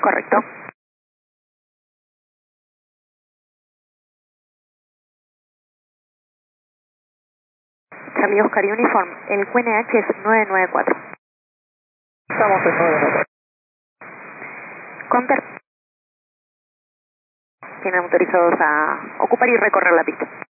Correcto. Charlie Oscar Uniform, el QNH es 994. Estamos en 994. Counter. Tienen autorizados a ocupar y recorrer la pista.